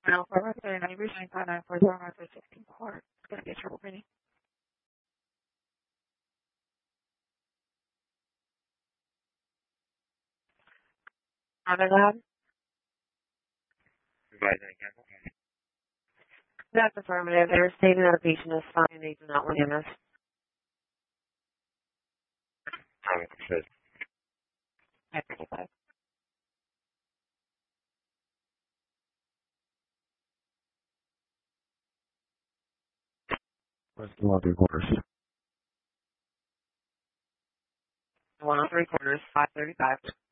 Now, for resident, I recently found out for 16 court. It's going to be a triple penny. On the lab? That's affirmative. They're stating that a patient is fine and they do not want MS. Where's the lobby quarters? 1 3/4, 535.